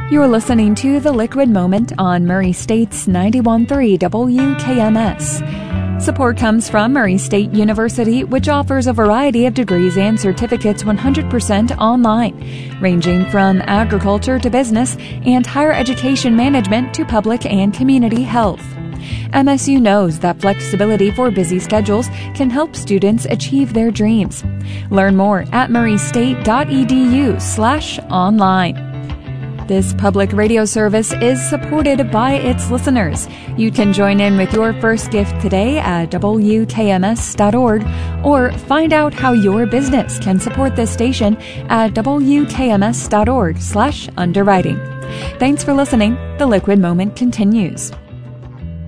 You're listening to The Liquid Moment on Murray State's 91.3 WKMS. Support comes from Murray State University, which offers a variety of degrees and certificates 100% online, ranging from agriculture to business and higher education management to public and community health. MSU knows that flexibility for busy schedules can help students achieve their dreams. Learn more at murraystate.edu/online. This public radio service is supported by its listeners. You can join in with your first gift today at WKMS.org or find out how your business can support this station at WKMS.org/underwriting. Thanks for listening. The Liquid Moment continues.